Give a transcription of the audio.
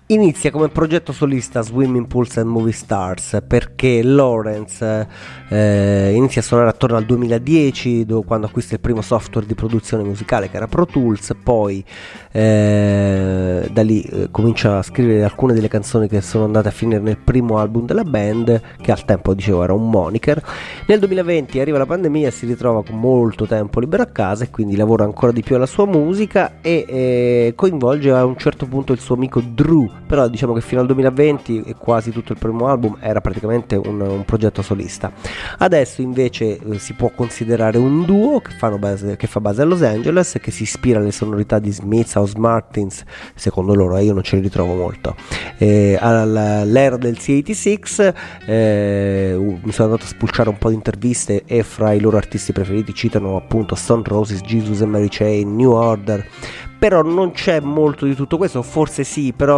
Inizia come progetto solista Swimming Pools and Movie Stars, perché Lawrence inizia a suonare attorno al 2010, quando acquista il primo software di produzione musicale che era Pro Tools. Poi da lì comincia a scrivere alcune delle canzoni che sono andate a finire nel primo album della band, che al tempo dicevo era un moniker. Nel 2020 arriva la pandemia e si ritrova con molto tempo libero a casa, e quindi lavora ancora di più alla sua musica e coinvolge a un certo punto il suo amico Drew. Però diciamo che fino al 2020 e quasi tutto il primo album era praticamente un progetto solista. Adesso invece si può considerare un duo che fa base a Los Angeles, che si ispira alle sonorità di Smiths, House Martins, secondo loro, io non ce li ritrovo molto, all'era del C86. Mi sono andato a spulciare un po' di interviste e fra i loro artisti preferiti citano appunto Stone Roses, Jesus and Mary Chain, New Order. Però non c'è molto di tutto questo, forse sì, però